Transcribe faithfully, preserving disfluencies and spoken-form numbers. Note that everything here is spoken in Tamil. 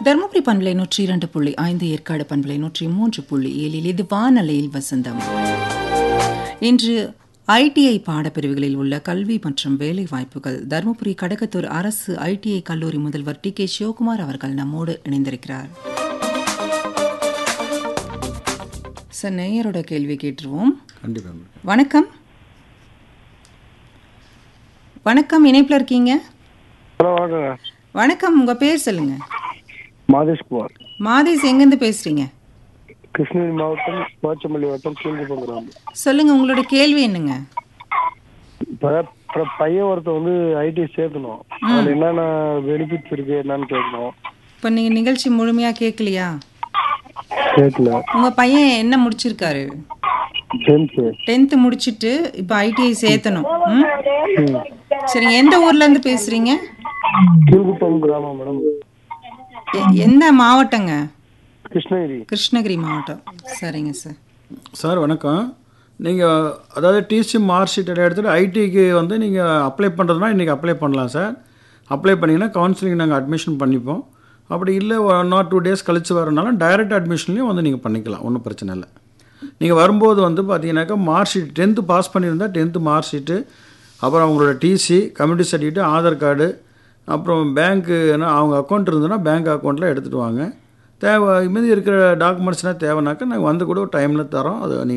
தருமபுரி பண்பலை நூற்றி இரண்டு புள்ளி ஐந்து, ஏற்காடு பண்பலை நூற்றி மூன்று புள்ளி ஏழில் இது வானலையில் வசந்தம். இன்று ஐடிஐ பாடப்பிரிவுகளில் உள்ள கல்வி மற்றும் வேலை வாய்ப்புகள் தருமபுரி கடகத்தூர் அரசு ஐடிஐ கல்லூரி முதல்வர் டி கே சிவகுமார் அவர்கள் நம்மோடு இணைந்திருக்கிறார். சார், நேயரோட கேள்வி கேட்டுருவோம். வணக்கம். வணக்கம், இணைப்பில் இருக்கீங்க. வணக்கம், உங்க பேர் சொல்லுங்க. மாதேஷ் குமார். மாதேஷ், எங்கிருந்து பேசுறீங்க? கிருஷ்ணகிரி மாவட்டம் போச்சம்பள்ளி வட்டம் கீழ்குப்பம். சொல்லுங்க, உங்களோட கேள்வி என்னங்க? இப்ப பையன் ஒருத்தர் வந்து ஐடி சேர்க்கணும், அதுல என்னென்ன பெனிஃபிட்ஸ் இருக்கு என்னன்னு கேட்கணும். இப்ப நீங்க நிகழ்ச்சி முழுமையா கேட்கலையா? கேட்கல. உங்க பையன் என்ன முடிச்சிருக்காரு? டென்த். டென்த் முடிச்சிட்டு இப்ப ஐடிஐ சேர்த்தணும். ம்? சரி, எந்த ஊர்ல இருந்து பேசுறீங்க? கீழ்குப்பம் கிராமம் மேடம். எ- எந்த மாவட்டங்க? கிருஷ்ணகிரி. கிருஷ்ணகிரி மாவட்டம். சரிங்க சார். சார் வணக்கம். நீங்கள் அதாவது டிசி மார்க் ஷீட் எடுத்துகிட்டு ஐடிக்கு வந்து நீங்கள் அப்ளை பண்ணுறதுனா இன்றைக்கி அப்ளை பண்ணலாம் சார். அப்ளை பண்ணிங்கன்னா கவுன்சிலிங் நாங்கள் அட்மிஷன் பண்ணிப்போம். அப்படி இல்லை ஒன் ஆர் டூ டேஸ் கழித்து வரனாலும் டைரக்ட் அட்மிஷன்லேயும் வந்து நீங்கள் பண்ணிக்கலாம், ஒன்றும் பிரச்சனை இல்லை. நீங்கள் வரும்போது வந்து பார்த்தீங்கன்னாக்கா மார்க் ஷீட் டென்த்து பாஸ் பண்ணியிருந்தால் டென்த்து மார்க் ஷீட்டு, அப்புறம் அவங்களோட DC, community certificate, Aadhaar card, அப்புறம் பேங்க்கு அவங்க அக்கௌண்ட் இருந்ததுன்னா பேங்க் அக்கௌண்ட்டில் எடுத்துகிட்டு வாங்க. தேவை மீதி இருக்கிற டாக்குமெண்ட்ஸ்னால் தேவைனாக்கா நாங்கள் வந்து கூட ஒரு டைமில் தரோம். அது நீங்கள்